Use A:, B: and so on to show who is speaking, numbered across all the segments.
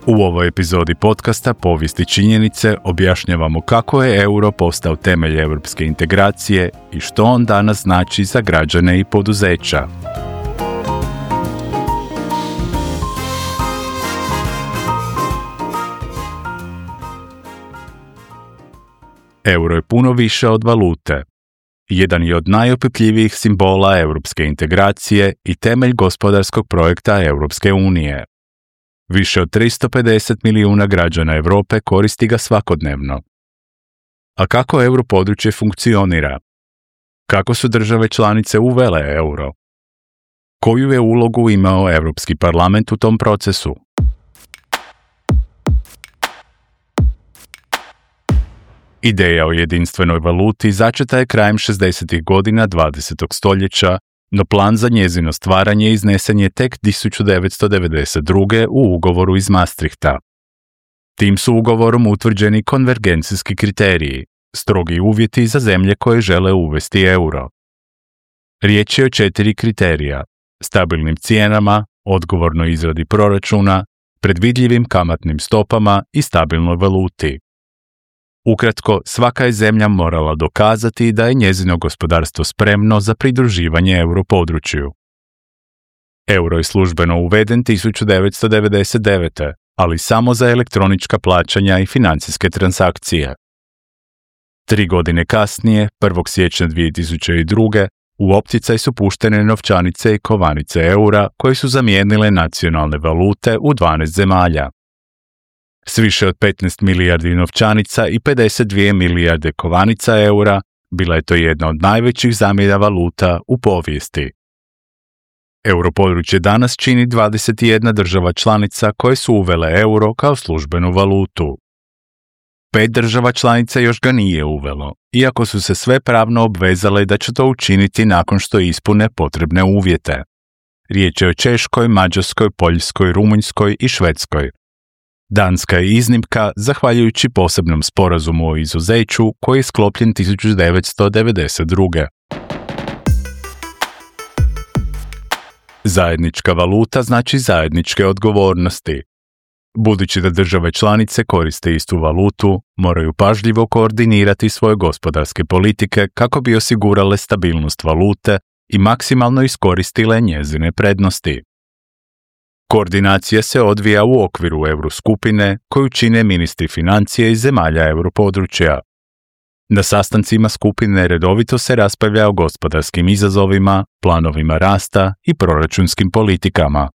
A: U ovoj epizodi podcasta Povijesti činjenice objašnjavamo kako je euro postao temelj europske integracije i što on danas znači za građane i poduzeća. Euro je puno više od valute. Jedan je od najopipljivijih simbola europske integracije i temelj gospodarskog projekta Europske unije. Više od 350 milijuna građana Europe koristi ga svakodnevno. A kako europodručje funkcionira? Kako su države članice uvele euro? Koju je ulogu imao Europski parlament u tom procesu? Ideja o jedinstvenoj valuti začeta je krajem 60. godina 20. stoljeća, no plan za njezino stvaranje iznesen je tek 1992. u ugovoru iz Maastrichta. Tim su ugovorom utvrđeni konvergencijski kriteriji, strogi uvjeti za zemlje koje žele uvesti euro. Riječ je o 4 kriterija: stabilnim cijenama, odgovornoj izradi proračuna, predvidljivim kamatnim stopama i stabilnoj valuti. Ukratko, svaka je zemlja morala dokazati da je njezino gospodarstvo spremno za pridruživanje europodručju. Euro je službeno uveden 1999. ali samo za elektronička plaćanja i financijske transakcije. 3 godine kasnije, 1. siječnja 2002. u opticaj su puštene novčanice i kovanice eura koje su zamijenile nacionalne valute u 12 zemalja. S više od 15 milijardi novčanica i 52 milijarde kovanica eura, bila je to jedna od najvećih zamjena valuta u povijesti. Europodručje danas čini 21 država članica koje su uvele euro kao službenu valutu. 5 država članica još ga nije uvelo, iako su se sve pravno obvezale da će to učiniti nakon što ispune potrebne uvjete. Riječ je o Češkoj, Mađarskoj, Poljskoj, Rumunjskoj i Švedskoj. Danska je iznimka zahvaljujući posebnom sporazumu o izuzeću koji je sklopljen 1992. Zajednička valuta znači zajedničke odgovornosti. Budući da države članice koriste istu valutu, moraju pažljivo koordinirati svoje gospodarske politike kako bi osigurale stabilnost valute i maksimalno iskoristile njezine prednosti. Koordinacija se odvija u okviru Euroskupine koju čine ministri financije iz zemalja europodručja. Na sastancima skupine redovito se raspravlja o gospodarskim izazovima, planovima rasta i proračunskim politikama.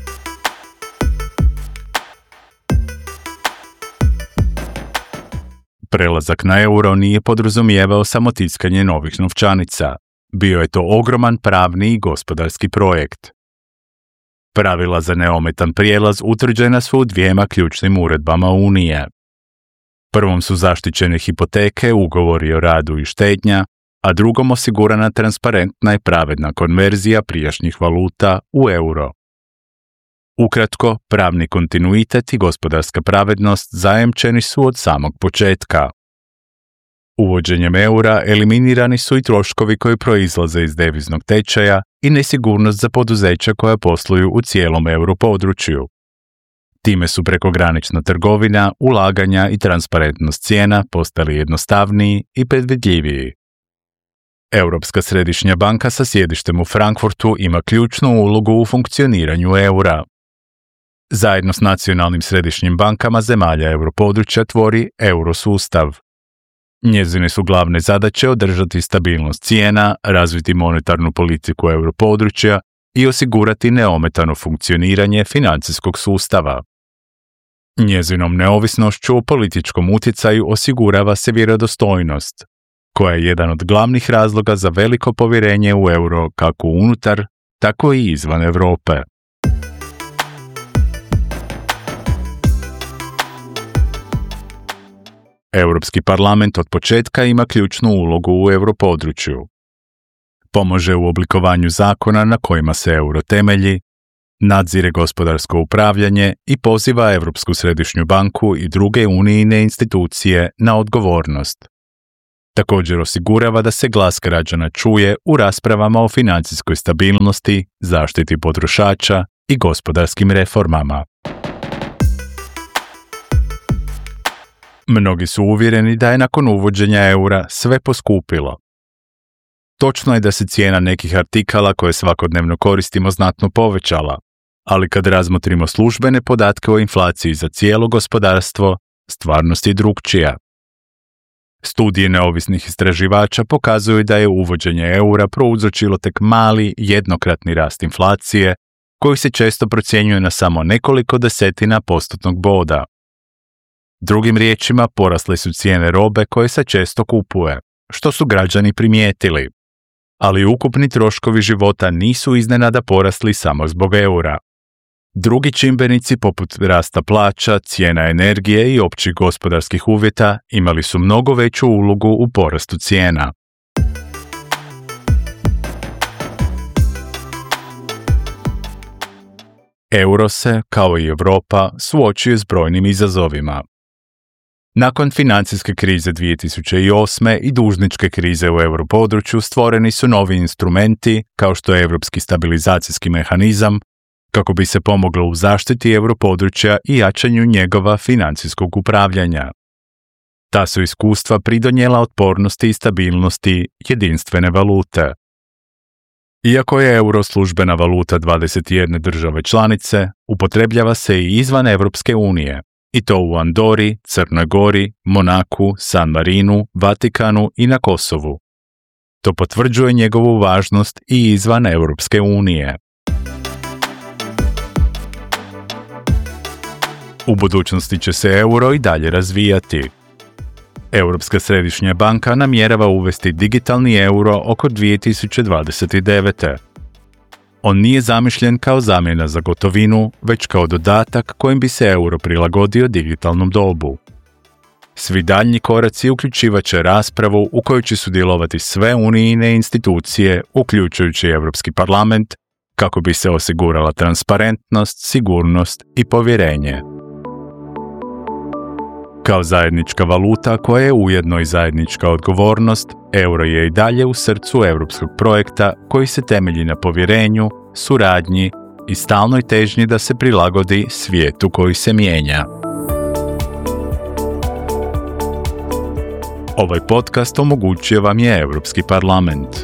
A: Prelazak na euro nije podrazumijevao samo tiskanje novih novčanica. Bio je to ogroman pravni i gospodarski projekt. Pravila za neometan prijelaz utvrđena su u 2 ključnim uredbama Unije. Prvom su zaštićene hipoteke, ugovori o radu i štednja, a drugom osigurana transparentna i pravedna konverzija prijašnjih valuta u euro. Ukratko, pravni kontinuitet i gospodarska pravednost zajamčeni su od samog početka. Uvođenjem eura eliminirani su i troškovi koji proizlaze iz deviznog tečaja i nesigurnost za poduzeća koja posluju u cijelom europodručju. Time su prekogranična trgovina, ulaganja i transparentnost cijena postali jednostavniji i predvidljiviji. Europska središnja banka sa sjedištem u Frankfurtu ima ključnu ulogu u funkcioniranju eura. Zajedno s nacionalnim središnjim bankama zemalja europodručja tvori eurosustav. Njezine su glavne zadaće održati stabilnost cijena, razviti monetarnu politiku europodručja i osigurati neometano funkcioniranje financijskog sustava. Njezinom neovisnošću o političkom utjecaju osigurava se vjerodostojnost, koja je jedan od glavnih razloga za veliko povjerenje u euro kako unutar, tako i izvan Europe. Europski parlament od početka ima ključnu ulogu u europodručju. Pomaže u oblikovanju zakona na kojima se euro temelji, nadzire gospodarsko upravljanje i poziva Europsku središnju banku i druge unijine institucije na odgovornost. Također osigurava da se glas građana čuje u raspravama o financijskoj stabilnosti, zaštiti potrošača i gospodarskim reformama. Mnogi su uvjereni da je nakon uvođenja eura sve poskupilo. Točno je da se cijena nekih artikala koje svakodnevno koristimo znatno povećala, ali kad razmotrimo službene podatke o inflaciji za cijelo gospodarstvo, stvarnost je drukčija. Studije neovisnih istraživača pokazuju da je uvođenje eura prouzročilo tek mali jednokratni rast inflacije, koji se često procjenjuje na samo nekoliko desetina postotnog boda. Drugim riječima, porasle su cijene robe koje se često kupuje, što su građani primijetili. Ali ukupni troškovi života nisu iznenada porasli samo zbog eura. Drugi čimbenici poput rasta plaća, cijena energije i općih gospodarskih uvjeta imali su mnogo veću ulogu u porastu cijena. Euro se, kao i Europa, suočio s brojnim izazovima. Nakon financijske krize 2008. i dužničke krize u europodručju stvoreni su novi instrumenti, kao što je Europski stabilizacijski mehanizam, kako bi se pomoglo u zaštiti europodručja i jačanju njegova financijskog upravljanja. Ta su iskustva pridonijela otpornosti i stabilnosti jedinstvene valute. Iako je euro službena valuta 21 države članice, upotrebljava se i izvan Europske unije, i to u Andori, Crnoj Gori, Monaku, San Marinu, Vatikanu i na Kosovu. To potvrđuje njegovu važnost i izvan Europske unije. U budućnosti će se euro i dalje razvijati. Europska središnja banka namjerava uvesti digitalni euro oko 2029. On nije zamišljen kao zamjena za gotovinu, već kao dodatak kojim bi se euro prilagodio digitalnom dobu. Svi daljnji koraci uključivat će raspravu u kojoj će sudjelovati sve unijine institucije, uključujući Europski parlament, kako bi se osigurala transparentnost, sigurnost i povjerenje. Kao zajednička valuta koja je ujedno i zajednička odgovornost, euro je i dalje u srcu europskog projekta koji se temelji na povjerenju, suradnji i stalnoj težnji da se prilagodi svijetu koji se mijenja. Ovaj podcast omogućio vam je Europski parlament.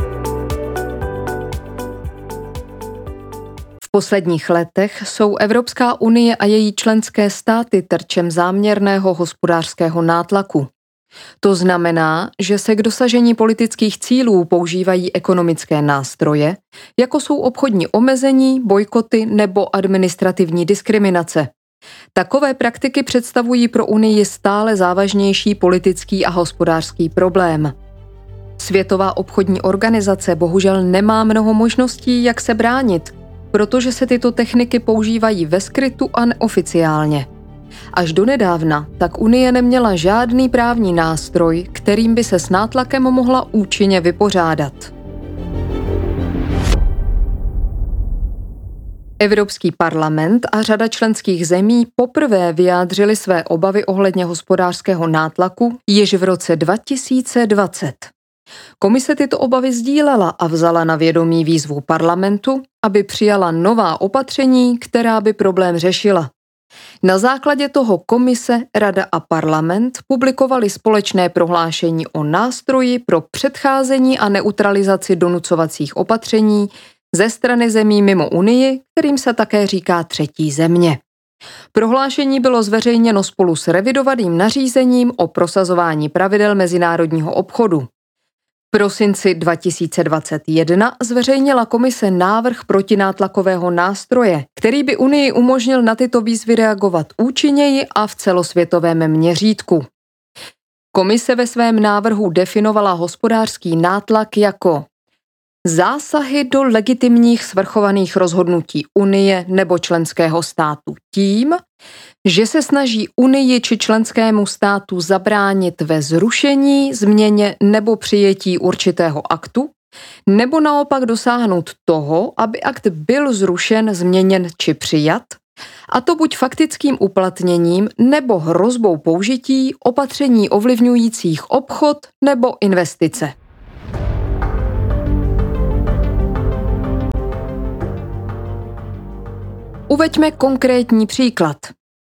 B: V posledních letech jsou Evropská unie a její členské státy terčem záměrného hospodářského nátlaku. To znamená, že se k dosažení politických cílů používají ekonomické nástroje, jako jsou obchodní omezení, bojkoty nebo administrativní diskriminace. Takové praktiky představují pro Unii stále závažnější politický a hospodářský problém. Světová obchodní organizace bohužel nemá mnoho možností, jak se bránit, protože se tyto techniky používají ve skrytu a neoficiálně. Až donedávna tak Unie neměla žádný právní nástroj, kterým by se s nátlakem mohla účinně vypořádat. Evropský parlament a řada členských zemí poprvé vyjádřili své obavy ohledně hospodářského nátlaku již v roce 2020. Komise tyto obavy sdílela a vzala na vědomí výzvu parlamentu, aby přijala nová opatření, která by problém řešila. Na základě toho komise, rada a parlament publikovali společné prohlášení o nástroji pro předcházení a neutralizaci donucovacích opatření ze strany zemí mimo Unii, kterým se také říká třetí země. Prohlášení bylo zveřejněno spolu s revidovaným nařízením o prosazování pravidel mezinárodního obchodu. V prosinci 2021 zveřejnila komise návrh protinátlakového nástroje, který by Unii umožnil na tyto výzvy reagovat účinněji a v celosvětovém měřítku. Komise ve svém návrhu definovala hospodářský nátlak jako zásahy do legitimních svrchovaných rozhodnutí Unie nebo členského státu tím, že se snaží Unii či členskému státu zabránit ve zrušení, změně nebo přijetí určitého aktu, nebo naopak dosáhnout toho, aby akt byl zrušen, změněn či přijat, a to buď faktickým uplatněním nebo hrozbou použití opatření ovlivňujících obchod nebo investice. Uveďme konkrétní příklad.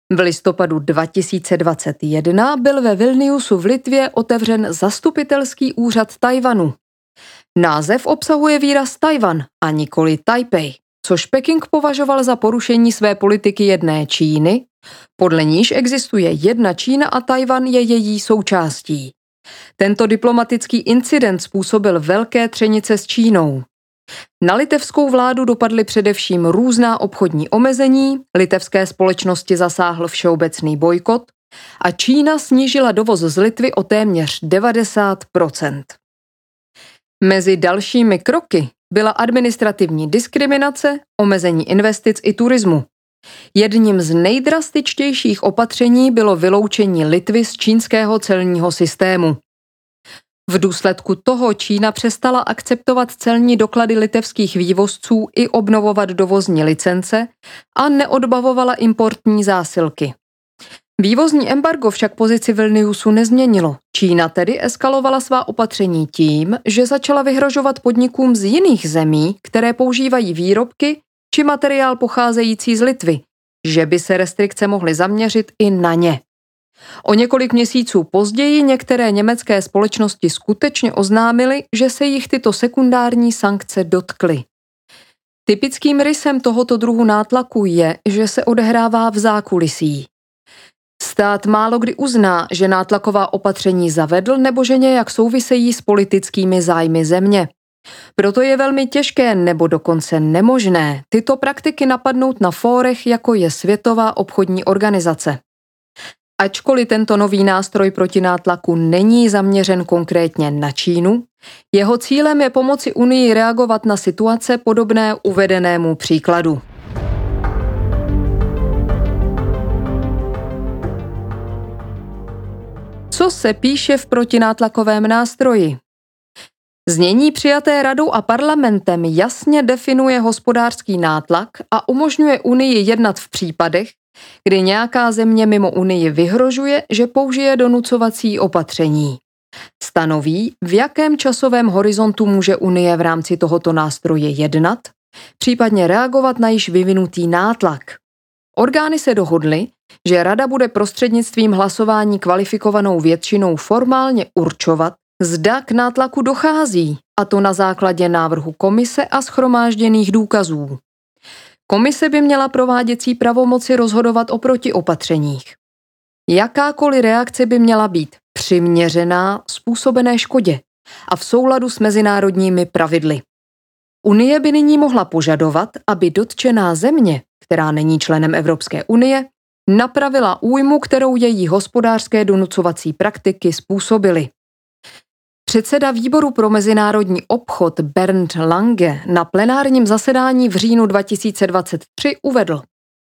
B: V listopadu 2021 byl ve Vilniusu v Litvě otevřen zastupitelský úřad Tchaj-wanu. Název obsahuje výraz Tajvan a nikoli Taipei, což Peking považoval za porušení své politiky jedné Číny, podle níž existuje jedna Čína a Tajvan je její součástí. Tento diplomatický incident způsobil velké třenice s Čínou. Na litevskou vládu dopadly především různá obchodní omezení, litevské společnosti zasáhl všeobecný bojkot a Čína snížila dovoz z Litvy o téměř 90%. Mezi dalšími kroky byla administrativní diskriminace, omezení investic i turismu. Jedním z nejdrastičtějších opatření bylo vyloučení Litvy z čínského celního systému. V důsledku toho Čína přestala akceptovat celní doklady litevských vývozců i obnovovat dovozní licence a neodbavovala importní zásilky. Vývozní embargo však pozici Vilniusu nezměnilo. Čína tedy eskalovala svá opatření tím, že začala vyhrožovat podnikům z jiných zemí, které používají výrobky či materiál pocházející z Litvy, že by se restrikce mohly zaměřit i na ně. O několik měsíců později některé německé společnosti skutečně oznámily, že se jich tyto sekundární sankce dotkly. Typickým rysem tohoto druhu nátlaku je, že se odehrává v zákulisí. Stát málo kdy uzná, že nátlaková opatření zavedl nebo že nějak souvisejí s politickými zájmy země. Proto je velmi těžké nebo dokonce nemožné tyto praktiky napadnout na fórech, jako je Světová obchodní organizace. Ačkoliv tento nový nástroj proti nátlaku není zaměřen konkrétně na Čínu, jeho cílem je pomoci Unii reagovat na situace podobné uvedenému příkladu. Co se píše v protinátlakovém nástroji? Znění přijaté radou a parlamentem jasně definuje hospodářský nátlak a umožňuje Unii jednat v případech, kdy nějaká země mimo Unii vyhrožuje, že použije donucovací opatření. Stanoví, v jakém časovém horizontu může Unie v rámci tohoto nástroje jednat, případně reagovat na již vyvinutý nátlak. Orgány se dohodly, že Rada bude prostřednictvím hlasování kvalifikovanou většinou formálně určovat, zda k nátlaku dochází, a to na základě návrhu komise a shromážděných důkazů. Komise by měla prováděcí pravomoci rozhodovat o protiopatřeních. Jakákoliv reakce by měla být přiměřená způsobené škodě a v souladu s mezinárodními pravidly. Unie by nyní mohla požadovat, aby dotčená země, která není členem Evropské unie, napravila újmu, kterou její hospodářské donucovací praktiky způsobily. Předseda výboru pro mezinárodní obchod Bernd Lange na plenárním zasedání v říjnu 2023 uvedl: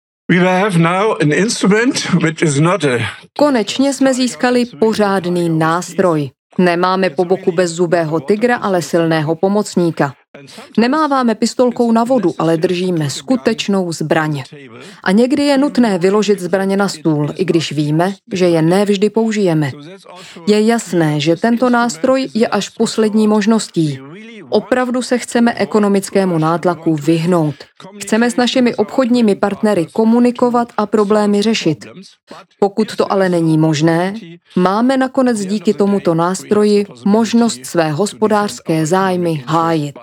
B: Konečně jsme získali pořádný nástroj. Nemáme po boku bezzubého tygra, ale silného pomocníka. Nemáváme pistolkou na vodu, ale držíme skutečnou zbraň. A někdy je nutné vyložit zbraně na stůl, i když víme, že je nevždy použijeme. Je jasné, že tento nástroj je až poslední možností. Opravdu se chceme ekonomickému nátlaku vyhnout. Chceme s našimi obchodními partnery komunikovat a problémy řešit. Pokud to ale není možné, máme nakonec díky tomuto nástroji možnost své hospodářské zájmy hájit.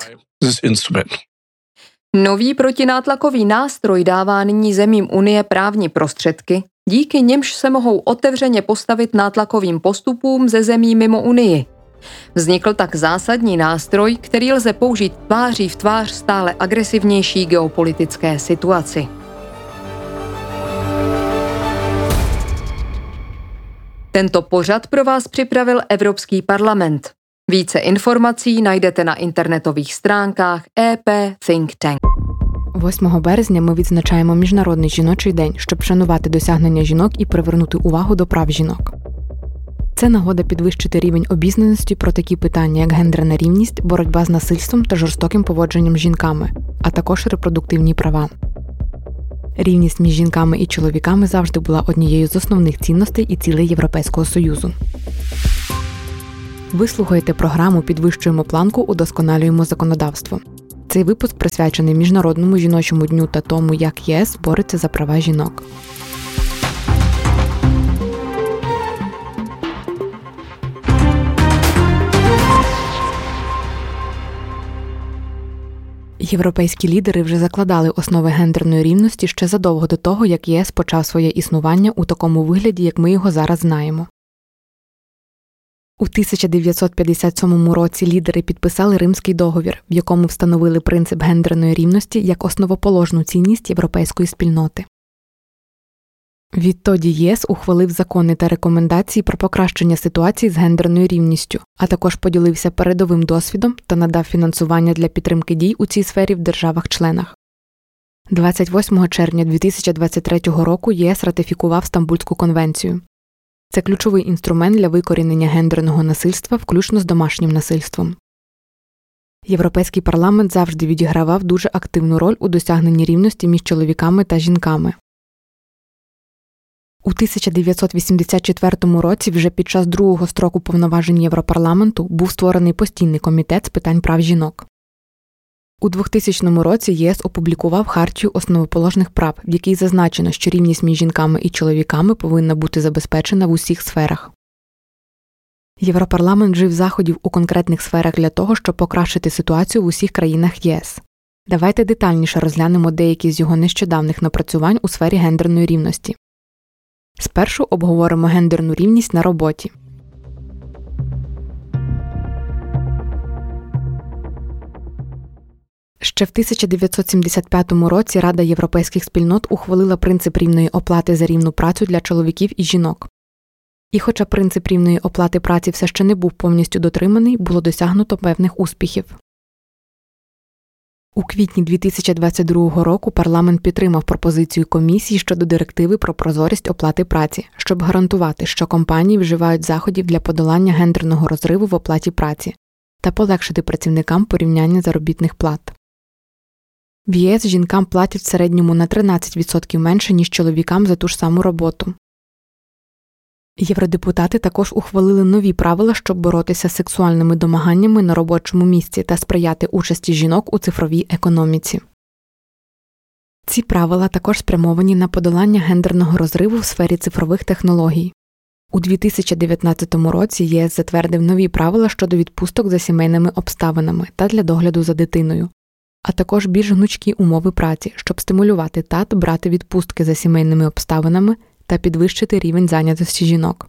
B: Nový protinátlakový nástroj dává nyní zemím Unie právní prostředky, díky nimž se mohou otevřeně postavit nátlakovým postupům ze zemí mimo Unii. Vznikl tak zásadní nástroj, který lze použít tváří v tvář stále agresivnější geopolitické situaci. Tento pořad pro vás připravil Evropský parlament. Více informací najdete на інтернетових странках EP Think Tank.
C: 8 березня ми відзначаємо Міжнародний жіночий день, щоб вшанувати досягнення жінок і привернути увагу до прав жінок. Це нагода підвищити рівень обізнаності про такі питання, як гендерна рівність, боротьба з насильством та жорстоким поводженням з жінками, а також репродуктивні права. Рівність між жінками і чоловіками завжди була однією з основних цінностей і цілей Європейського Союзу. Ви слухаєте програму «Підвищуємо планку, удосконалюємо законодавство». Цей випуск присвячений Міжнародному жіночому дню та тому, як ЄС бореться за права жінок. Європейські лідери вже закладали основи гендерної рівності ще задовго до того, як ЄС почав своє існування у такому вигляді, як ми його зараз знаємо. У 1957 році лідери підписали Римський договір, в якому встановили принцип гендерної рівності як основоположну цінність європейської спільноти. Відтоді ЄС ухвалив закони та рекомендації про покращення ситуації з гендерною рівністю, а також поділився передовим досвідом та надав фінансування для підтримки дій у цій сфері в державах-членах. 28 червня 2023 року ЄС ратифікував Стамбульську конвенцію. Це ключовий інструмент для викорінення гендерного насильства, включно з домашнім насильством. Європейський парламент завжди відігравав дуже активну роль у досягненні рівності між чоловіками та жінками. У 1984 році, вже під час другого строку повноважень Європарламенту, був створений постійний комітет з питань прав жінок. У 2000 році ЄС опублікував Хартію основоположних прав, в якій зазначено, що рівність між жінками і чоловіками повинна бути забезпечена в усіх сферах. Європарламент вжив заходів у конкретних сферах для того, щоб покращити ситуацію в усіх країнах ЄС. Давайте детальніше розглянемо деякі з його нещодавних напрацювань у сфері гендерної рівності. Спершу обговоримо гендерну рівність на роботі. Ще в 1975 році Рада європейських спільнот ухвалила принцип рівної оплати за рівну працю для чоловіків і жінок. І хоча принцип рівної оплати праці все ще не був повністю дотриманий, було досягнуто певних успіхів. У квітні 2022 року парламент підтримав пропозицію комісії щодо директиви про прозорість оплати праці, щоб гарантувати, що компанії вживають заходів для подолання гендерного розриву в оплаті праці та полегшити працівникам порівняння заробітних плат. В ЄС жінкам платять в середньому на 13% менше, ніж чоловікам за ту ж саму роботу. Євродепутати також ухвалили нові правила, щоб боротися з сексуальними домаганнями на робочому місці та сприяти участі жінок у цифровій економіці. Ці правила також спрямовані на подолання гендерного розриву в сфері цифрових технологій. У 2019 році ЄС затвердив нові правила щодо відпусток за сімейними обставинами та для догляду за дитиною, а також більш гнучкі умови праці, щоб стимулювати тат брати відпустки за сімейними обставинами та підвищити рівень зайнятості жінок.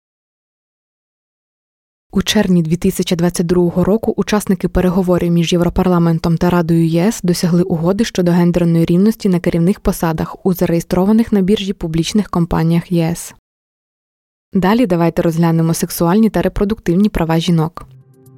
C: У червні 2022 року учасники переговорів між Європарламентом та Радою ЄС досягли угоди щодо гендерної рівності на керівних посадах у зареєстрованих на біржі публічних компаніях ЄС. Далі давайте розглянемо сексуальні та репродуктивні права жінок.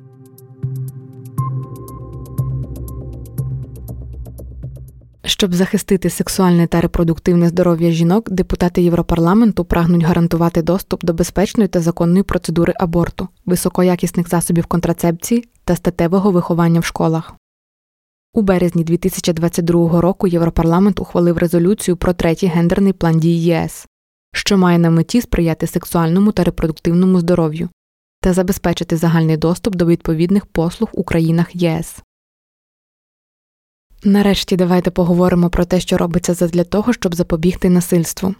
C: Щоб захистити сексуальне та репродуктивне здоров'я жінок, депутати Європарламенту прагнуть гарантувати доступ до безпечної та законної процедури аборту, високоякісних засобів контрацепції та статевого виховання в школах. У березні 2022 року Європарламент ухвалив резолюцію про третій гендерний план дій ЄС, що має на меті сприяти сексуальному та репродуктивному здоров'ю та забезпечити загальний доступ до відповідних послуг у країнах ЄС. Нарешті давайте поговоримо про те, що робиться задля того, щоб запобігти насильству.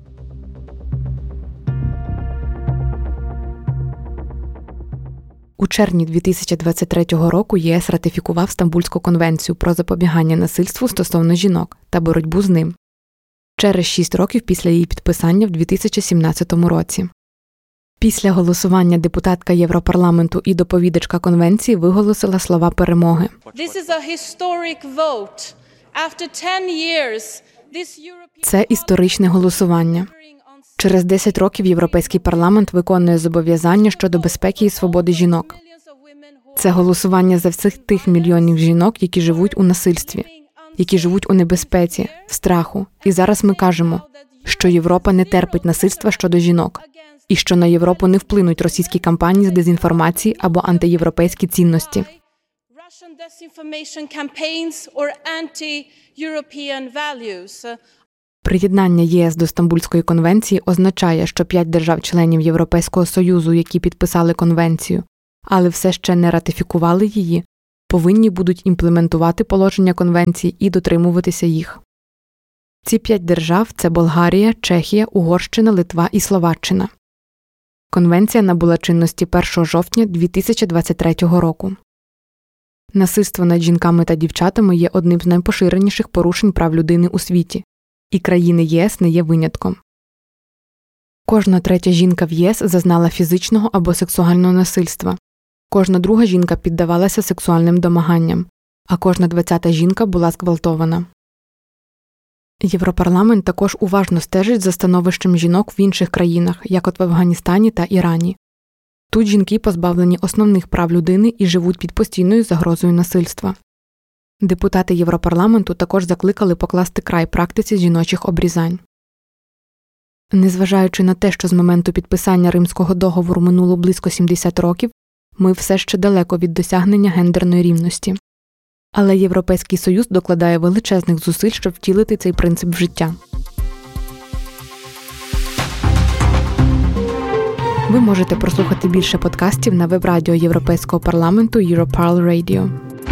C: У червні 2023 року ЄС ратифікував Стамбульську конвенцію про запобігання насильству стосовно жінок та боротьбу з ним. Через 6 років після її підписання в 2017 році. Після голосування депутатка Європарламенту і доповідачка конвенції виголосила слова перемоги. Це історичне голосування. Через 10 років Європейський парламент виконує зобов'язання щодо безпеки і свободи жінок. Це голосування за всіх тих мільйонів жінок, які живуть у насильстві, які живуть у небезпеці, в страху. І зараз ми кажемо, що Європа не терпить насильства щодо жінок, і що на Європу не вплинуть російські кампанії з дезінформації або антиєвропейські цінності. Приєднання ЄС до Стамбульської конвенції означає, що 5 держав-членів Європейського Союзу, які підписали конвенцію, але все ще не ратифікували її, повинні будуть імплементувати положення конвенції і дотримуватися їх. Ці 5 держав – це Болгарія, Чехія, Угорщина, Литва і Словаччина. Конвенція набула чинності 1 жовтня 2023 року. Насильство над жінками та дівчатами є одним з найпоширеніших порушень прав людини у світі, і країни ЄС не є винятком. Кожна третя жінка в ЄС зазнала фізичного або сексуального насильства, кожна друга жінка піддавалася сексуальним домаганням, а кожна 20-та жінка була зґвалтована. Європарламент також уважно стежить за становищем жінок в інших країнах, як от в Афганістані та Ірані. Тут жінки позбавлені основних прав людини і живуть під постійною загрозою насильства. Депутати Європарламенту також закликали покласти край практиці жіночих обрізань. Незважаючи на те, що з моменту підписання Римського договору минуло близько 70 років, ми все ще далеко від досягнення гендерної рівності. Але Європейський Союз докладає величезних зусиль, щоб втілити цей принцип в життя. Ви можете прослухати більше подкастів на веб-радіо Європейського парламенту Europarl Radio.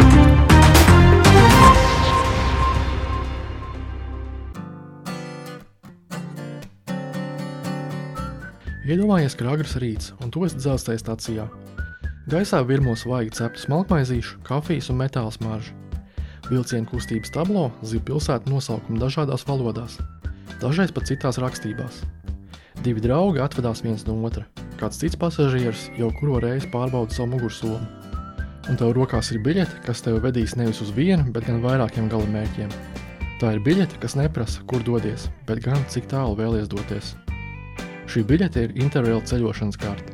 D: Iedomājies, ka ir agrs rīts, un tu esi dzelzceļa stacijā. Gaisā virmo svaigi ceptu smalkmaizīšu, kafijas un metāla smaržu. Vilcienu kustības tablo zib pilsētu nosaukumi dažādās valodās, dažreiz pat citās rakstībās. Divi draugi atvedās viens no otra. Kāds cits pasažieris jau kuro reizi pārbauda savu mugursomu. Un tev rokās ir biļete, kas tev vedīs nevis uz vienu, bet gan vairākiem galamērķiem. Tā ir biļete, kas neprasa, kur dodies, bet gan cik tālu vēlies doties. Šī biļete ir Interrail ceļošanas karte.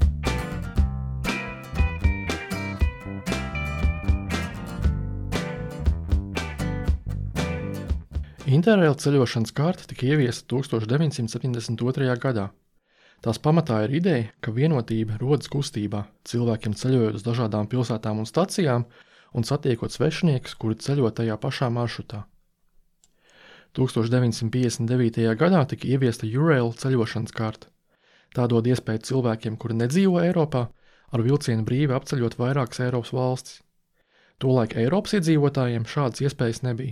D: Interrail ceļošanas karte tika ieviesta 1972. gadā. Tās pamatā ir ideja, ka vienotība rodas kustībā, cilvēkiem ceļojot uz dažādām pilsētām un stacijām un satiekot svešiniekus, kuri ceļo tajā pašā maršrutā. 1959. gadā tika ieviesta Eurail ceļošanas karte. Tā dod iespēju cilvēkiem, kuri nedzīvo Eiropā, ar vilcienu brīvi apceļot vairākas Eiropas valstis. Tolaik Eiropas iedzīvotājiem šādas iespējas nebija.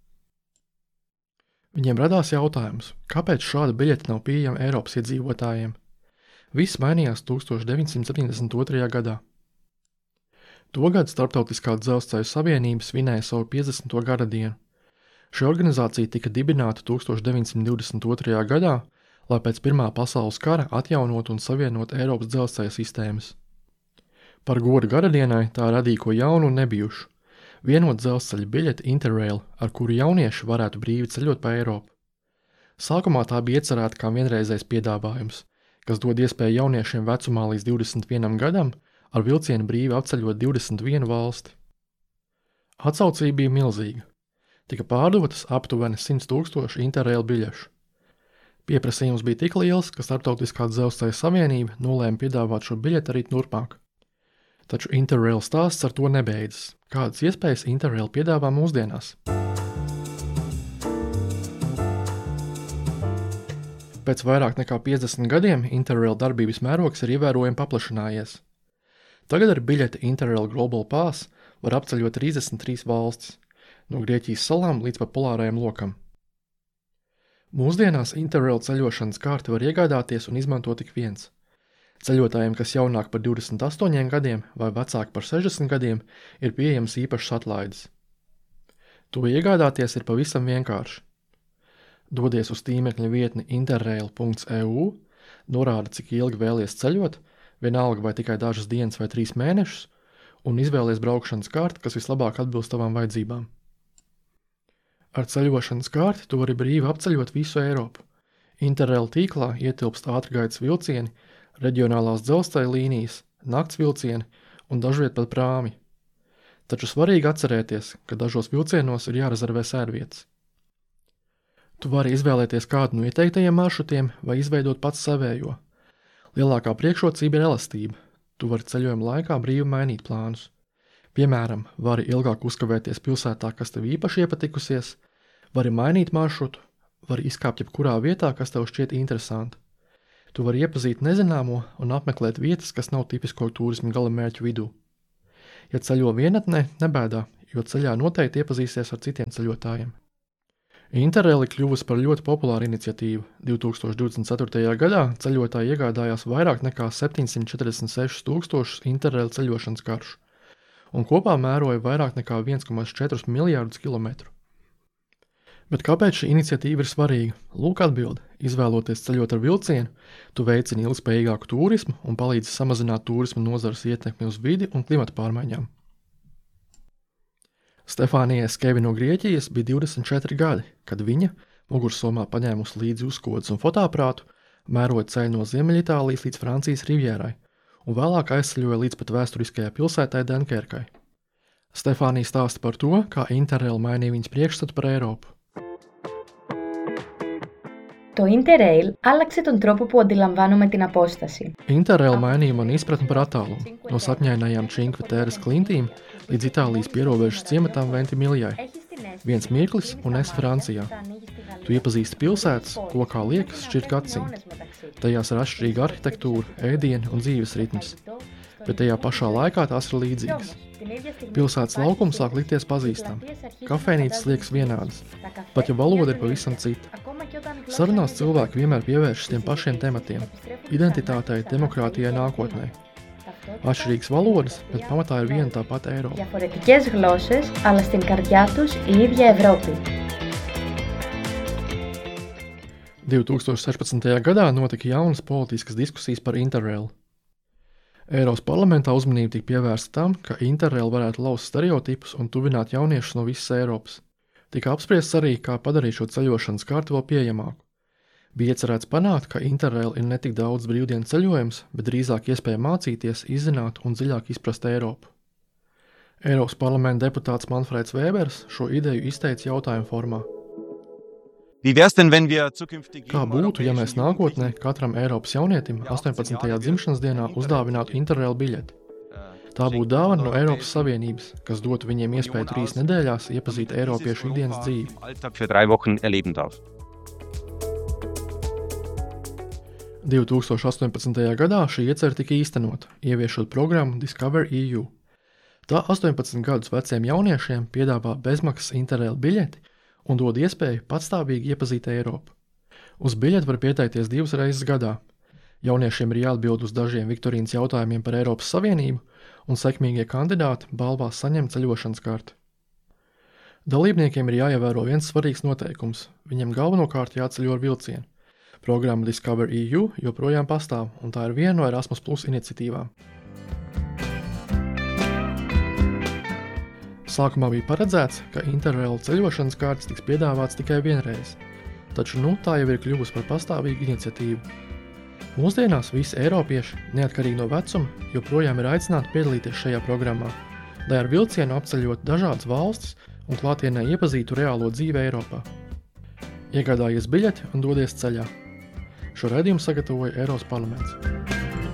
D: Viņiem radās jautājums, kāpēc šāda biļete nav pieejama Eiropas iedzīvotājiem? Viss mainījās 1972. gadā. Togad Starptautiskā dzelzceļa savienība svinēja savu 50. gada dienu. Šī organizācija tika dibināta 1922. gadā, lai pēc Pirmā pasaules kara atjaunot un savienot Eiropas dzelzceļa sistēmas. Par godu garadienai tā radīja ko jaunu un nebijušu. Vienot dzelzceļa biļeti Interrail, ar kuru jaunieši varētu brīvi ceļot pa Eiropu. Sākumā tā bija iecerēta kā vienreizējs piedāvājums, kas dod iespēju jauniešiem vecumā līdz 21 gadam ar vilcienu brīvi apceļot 21 valsti. Atsaucība bija milzīga. Tika pārdotas aptuveni 100 000 Interrail biļešu. Pieprasījums bija tik liels, ka Starptautiskā dzelzceļa savienība nolēma piedāvāt šo biļeti arī turpmāk. Taču Interrail stāsts ar to nebeidzas. Kādas iespējas Interrail piedāvā mūsdienās? Pēc vairāk nekā 50 gadiem Interrail darbības mērogs ir ievērojami paplašinājies. Tagad ar biļeti Interrail Global Pass var apceļot 33 valstis, no Grieķijas salām līdz pa polārajam lokam. Mūsdienās Interrail ceļošanas karti var iegādāties un izmantot tik viens. Ceļotājiem, kas jaunāk par 28 gadiem vai vecāki par 60 gadiem, ir pieejams īpašas atlaides. To iegādāties ir pavisam vienkārši. Dodies uz tīmekļa vietni interrail.eu, norāda, cik ilgi vēlies ceļot, vienalga vai tikai dažas dienas vai 3 mēnešus, un izvēlies braukšanas karti, kas vislabāk atbilst tavām vajadzībām. Ar ceļošanas karti tu vari brīvi apceļot visu Eiropu. Interrail tīklā ietilpst ātrgaitas vilcieni, reģionālās dzelzceļa līnijas, nakts vilcieni un dažviet pat prāmi. Taču svarīgi atcerēties, ka dažos vilcienos ir jārezervē sēdvietas. Tu vari izvēlēties kādu no ieteiktajiem maršrutiem vai izveidot pats savējo. Lielākā priekšrocība ir elastība. Tu vari ceļojuma laikā brīvi mainīt plānus. Piemēram, vari ilgāk uzkavēties pilsētā, kas tev īpaši iepatikusies, vari mainīt maršrutu, vari izkāpt jebkurā vietā, kas tev šķiet interesanti. Tu vari iepazīt nezināmo un apmeklēt vietas, kas nav tipisko turismu galamērķu vidū. Ja ceļo vienatnē, nebēdā, jo ceļā noteikti iepazīsies ar citiem ceļotājiem. Interrail ir kļuvusi par ļoti populāru iniciatīvu. 2024. gadā ceļotāji iegādājās vairāk nekā 746 000 Interrail ceļošanas karšu, un kopā mēroja vairāk nekā 1,4 miljārdus kilometru. Bet kāpēc šī iniciatīva ir svarīga? Lūk atbildi. Izvēloties ceļot ar vilcienu, tu veicini ilgspējīgāku turismu un palīdzi samazināt turisma nozares ietekmi uz vidi un klimata pārmaiņām. Stefānijai Skevi no Grieķijas bija 24 gadi, kad viņa, mugursomā paņēmusi līdzi uzkodas un fotoaprātu, mēroja ceļu no Ziemeļitālijas līdz Francijas rivjērai un vēlāk aizceļoja līdz pat vēsturiskajai pilsētai Dunkerkai. Stefānija stāsta par to, kā Interrail mainīja viņas priekšstatu par Eiropu.
E: Το Interrail άλλαξε τον τρόπο που αντιλαμβάνομαι την απόσταση.
D: Interrail mainīja man izpratni par attālumu, no sapņainajām Cinque Terres klintīm līdz Itālijas pierobežas ciematām Ventimiljai. Viens mirklis un esi Francijā. Tu iepazīsti pilsētas, ko kā liekas šķirt gadsimti. Tajās ir atšķirīga arhitektūra, ēdieni un dzīves ritms, bet tajā pašā laikā tās ir līdzīgas. Pilsētas laukums sāk likties pazīstam. Kafejnīcas liekas vienādas, pat ja valoda ir pavisam cita. Sarunās cilvēki vienmēr pievēršas tiem pašiem tematiem – identitātei, demokrātijai, nākotnē. Atšķirīgas valodas, bet pamatā ir viena tā pati Eiropa.
E: Διαφορετικές γλώσσες, αλλά στην καρδιά τους η ίδια Ευρώπη.
D: 2016. gadā notika jaunas politiskas diskusijas par Interrail. Eiropas parlamentā uzmanība tika pievērsta tam, ka Interrail varētu lauzt stereotipus un tuvināt jauniešus no visas Eiropas. Tika apspriests arī, kā padarīt šo ceļošanas karti vēl pieejamāku. Bija iecerēts panākt, ka Interrail ir ne tik daudz brīvdienu ceļojums, bet drīzāk iespēja mācīties, izzināt un dziļāk izprast Eiropu. Eiropas parlamenta deputāts Manfreds Vēbers šo ideju izteica jautājumu formā. Kā būtu, ja mēs nākotnē katram Eiropas jaunietim 18. dzimšanas dienā uzdāvinātu Interrail biļeti? Tā būtu dāvana no Eiropas Savienības, kas dotu viņiem iespēju 3 nedēļās iepazīt eiropiešu ikdienas dzīvi. 2018. gadā šī iecerē tika īstenota, ieviešot programmu Discover EU. Tā 18 gadus veciem jauniešiem piedāvā bezmaksas Interrail biļeti un dod iespēju patstāvīgi iepazīt Eiropu. Uz biļeti var pieteikties 2 reizes gadā. Jauniešiem ir jāatbild uz dažiem viktorīnas jautājumiem par Eiropas Savienību, un sekmīgie kandidāti balvās saņem ceļošanas karti. Dalībniekiem ir jāievēro viens svarīgs noteikums – viņiem galvenokārt jāceļo ar vilcienu. Programma Discover EU joprojām pastāv, un tā ir viena no Erasmus Plus iniciatīvām. Sākumā bija paredzēts, ka Interrail ceļošanas kartes tiks piedāvāts tikai vienreiz, taču tā jau ir kļuvusi par pastāvīgu iniciatīvu. Mūsdienās visi eiropieši, neatkarīgi no vecuma, joprojām ir aicināti piedalīties šajā programmā, lai ar vilcienu apceļot dažādas valstis un klātienē iepazītu reālo dzīvi Eiropā. Iegādājies biļeti un dodies ceļā. Šo raidījumu sagatavoja Eiropas parlaments.